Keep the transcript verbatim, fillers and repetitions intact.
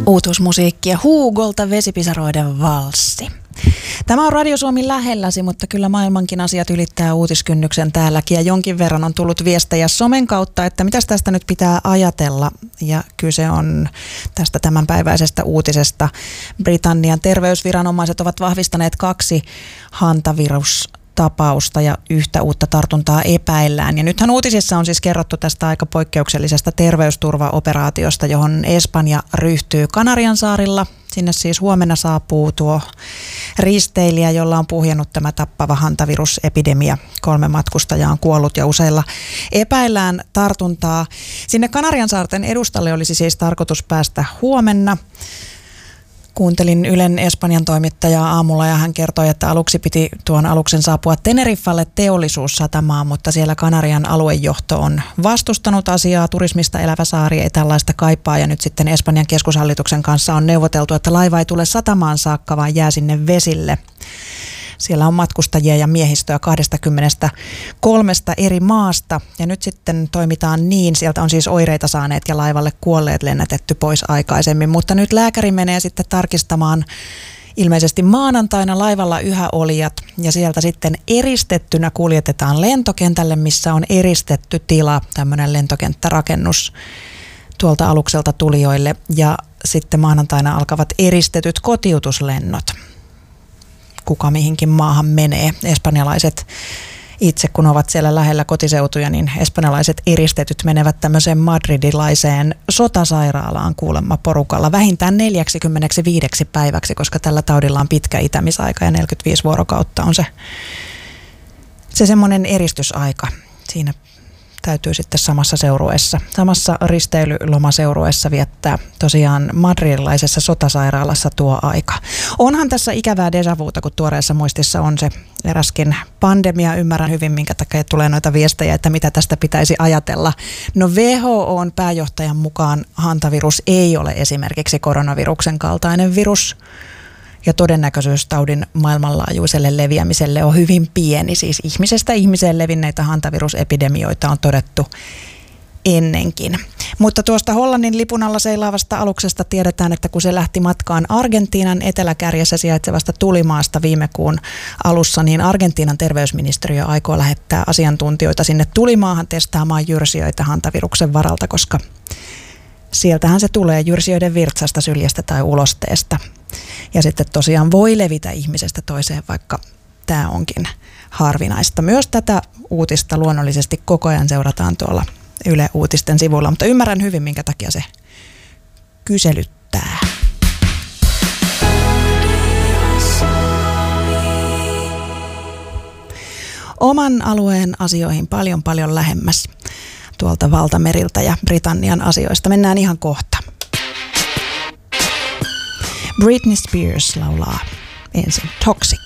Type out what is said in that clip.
Uutuusmusiikkia Hugolta Vesipisaroiden valssi. Tämä on Radio Suomi lähelläsi, mutta kyllä maailmankin asiat ylittää uutiskynnyksen täälläkin ja jonkin verran on tullut viestejä somen kautta, että mitäs tästä nyt pitää ajatella. Ja kyse on tästä tämänpäiväisestä uutisesta. Britannian terveysviranomaiset ovat vahvistaneet kaksi hantavirus tapausta ja yhtä uutta tartuntaa epäillään. Ja nythän uutisissa on siis kerrottu tästä aika poikkeuksellisesta terveysturvaoperaatiosta, johon Espanja ryhtyy Kanariansaarilla. Sinne siis huomenna saapuu tuo risteilijä, jolla on puhjennut tämä tappava hantavirusepidemia. Kolme matkustajaa on kuollut ja useilla epäillään tartuntaa. Sinne Kanariansaarten edustalle olisi siis tarkoitus päästä huomenna. Kuuntelin Ylen Espanjan toimittajaa aamulla ja hän kertoi, että aluksi piti tuon aluksen saapua Teneriffalle teollisuussatamaan, mutta siellä Kanarian aluejohto on vastustanut asiaa. Turismista elävä saari ei tällaista kaipaa ja nyt sitten Espanjan keskushallituksen kanssa on neuvoteltu, että laiva ei tule satamaan saakka, vaan jää sinne vesille. Siellä on matkustajia ja miehistöä kaksikymmentäkolme eri maasta ja nyt sitten toimitaan niin. Sieltä on siis oireita saaneet ja laivalle kuolleet lennätetty pois aikaisemmin, mutta nyt lääkäri menee sitten tarkistamaan ilmeisesti maanantaina laivalla yhä olijat ja sieltä sitten eristettynä kuljetetaan lentokentälle, missä on eristetty tila, tämmöinen lentokenttärakennus tuolta alukselta tulijoille ja sitten maanantaina alkavat eristetyt kotiutuslennot. Kuka mihinkin maahan menee. Espanjalaiset itse, kun ovat siellä lähellä kotiseutuja, niin espanjalaiset eristetyt menevät tämmöiseen madridilaiseen sotasairaalaan kuulemma porukalla vähintään neljäkymmentäviisi päiväksi, koska tällä taudilla on pitkä itämisaika ja neljäkymmentäviisi vuorokautta on se, se semmoinen eristysaika. Siinä täytyy sitten samassa seurueessa, samassa risteilylomaseurueessa viettää tosiaan madridilaisessa sotasairaalassa tuo aika. Onhan tässä ikävää déjà vuuta, kun tuoreessa muistissa on se eräskin pandemia. Ymmärrän hyvin, minkä takia tulee noita viestejä, että mitä tästä pitäisi ajatella. No W H O:n pääjohtajan mukaan hantavirus ei ole esimerkiksi koronaviruksen kaltainen virus. Ja todennäköisyys taudin maailmanlaajuiselle leviämiselle on hyvin pieni. Siis ihmisestä ihmiseen levinneitä hantavirusepidemioita on todettu ennenkin. Mutta tuosta Hollannin lipun alla seilaavasta aluksesta tiedetään, että kun se lähti matkaan Argentiinan eteläkärjessä sijaitsevasta tulimaasta viime kuun alussa, niin Argentiinan terveysministeriö aikoo lähettää asiantuntijoita sinne tulimaahan testaamaan jyrsijöitä hantaviruksen varalta, koska sieltähän se tulee jyrsijöiden virtsasta, syljestä tai ulosteesta. Ja sitten tosiaan voi levitä ihmisestä toiseen, vaikka tämä onkin harvinaista. Myös tätä uutista luonnollisesti koko ajan seurataan tuolla Yle Uutisten sivuilla, mutta ymmärrän hyvin, minkä takia se kyselyttää. Oman alueen asioihin paljon paljon lähemmäs tuolta valtameriltä ja Britannian asioista. Mennään ihan kohta. Britney Spears laulaa ensin Toxic.